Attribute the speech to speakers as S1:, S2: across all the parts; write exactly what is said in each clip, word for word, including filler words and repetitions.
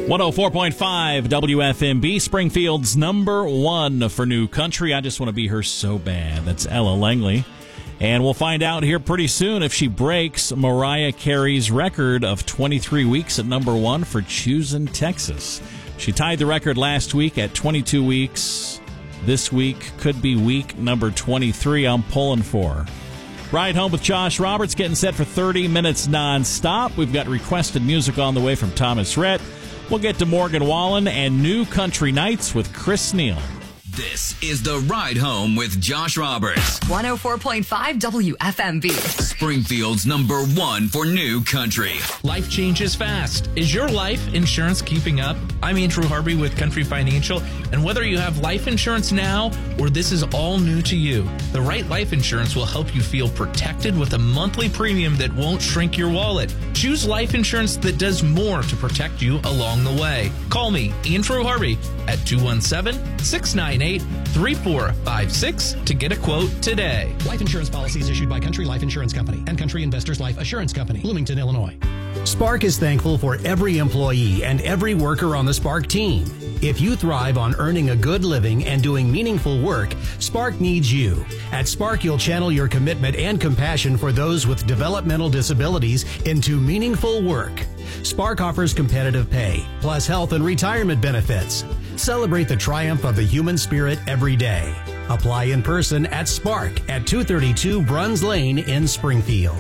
S1: one oh four point five W F M B, Springfield's number one for new country. I Just Want to Be Her So Bad. That's Ella Langley. And we'll find out here pretty soon if she breaks Mariah Carey's record of twenty-three weeks at number one for Choosin' Texas. She tied the record last week at twenty-two weeks. This week could be week number twenty-three. I'm pulling for her. Ride Home with Josh Roberts, getting set for thirty minutes nonstop. We've got requested music on the way from Thomas Rhett. We'll get to Morgan Wallen and New Country Nights with Chris Neal.
S2: This is the Ride Home with Josh Roberts.
S3: one oh four point five W F M B.
S2: Springfield's number one for new country.
S4: Life changes fast. Is your life insurance keeping up? I'm Andrew Harvey with Country Financial, and whether you have life insurance now or this is all new to you, the right life insurance will help you feel protected with a monthly premium that won't shrink your wallet. Choose life insurance that does more to protect you along the way. Call me, Andrew Harvey, at two one seven, six nine eight, three four five six to get a quote today.
S5: Life insurance policies issued by Country Life Insurance Company and Country Investors Life Assurance Company, Bloomington, Illinois. Spark is thankful for every employee and every worker on the Spark team. If you thrive on earning a good living and doing meaningful work, Spark needs you. At Spark, you'll channel your commitment and compassion for those with developmental disabilities into meaningful work. Spark offers competitive pay, plus health and retirement benefits. Celebrate the triumph of the human spirit every day. Apply in person at Spark at two thirty-two Bruns Lane in Springfield.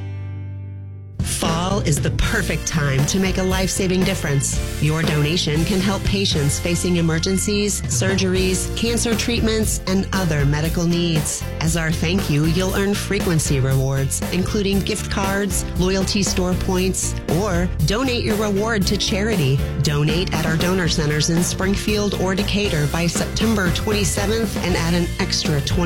S6: Fall is the perfect time to make a life-saving difference. Your donation can help patients facing emergencies, surgeries, cancer treatments, and other medical needs. As our thank you, you'll earn frequency rewards, including gift cards, loyalty store points, or donate your reward to charity. Donate at our donor centers in Springfield or Decatur by September twenty-seventh and add an extra twenty